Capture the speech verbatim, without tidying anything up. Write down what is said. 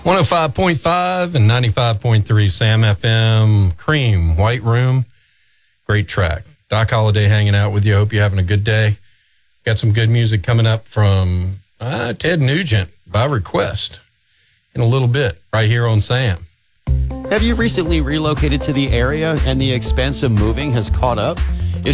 one oh five point five and ninety-five point three Sam F M, Cream, White Room. Great track. Doc Holliday hanging out with you. Hope you're having a good day. Got some good music coming up from uh, Ted Nugent by request in a little bit right here on Sam. Have you recently relocated to the area and the expense of moving has caught up?